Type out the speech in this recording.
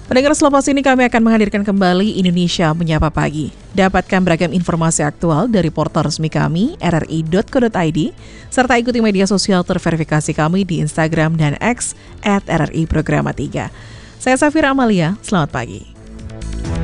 Pendengar, selepas ini kami akan menghadirkan kembali Indonesia Menyapa Pagi. Dapatkan beragam informasi aktual dari portal resmi kami, rri.co.id, serta ikuti media sosial terverifikasi kami di Instagram dan X @RRI Programa 3. Saya Safira Amalia, selamat pagi.